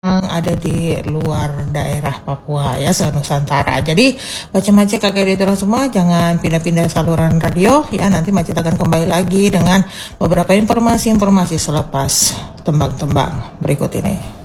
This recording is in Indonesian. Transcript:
ada di luar daerah Papua ya, se-Nusantara. Jadi macam-macam kakak editor semua, jangan pindah-pindah saluran radio ya, nanti Macet akan kembali lagi dengan beberapa informasi-informasi selepas tembang-tembang berikut ini.